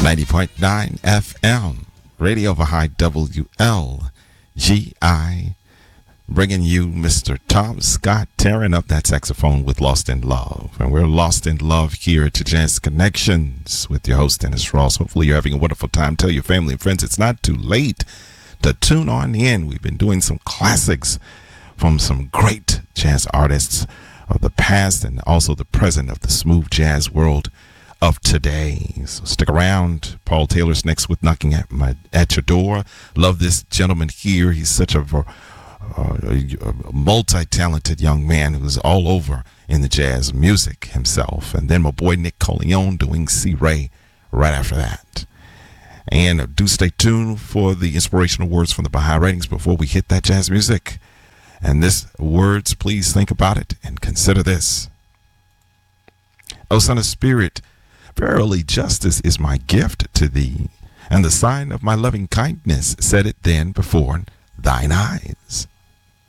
90.9 FM, Radio Baha'i WLGI, bringing you Mr. Tom Scott tearing up that saxophone with Lost in Love. And we're lost in love here to Jazz Connections with your host, Dennis Ross. Hopefully you're having a wonderful time. Tell your family and friends it's not too late to tune on in. We've been doing some classics from some great jazz artists of the past and also the present of the smooth jazz world of today. So stick around. Paul Taylor's next with Knocking at Your Door. Love this gentleman here. He's such a multi-talented young man who's all over in the jazz music himself. And then my boy Nick Coleon doing C-Ray right after that. And do stay tuned for the inspirational words from the Baha'i Writings before we hit that jazz music. And this words, please think about it and consider this. O Son of Spirit, verily justice is my gift to thee, and the sign of my loving kindness set it then before thine eyes.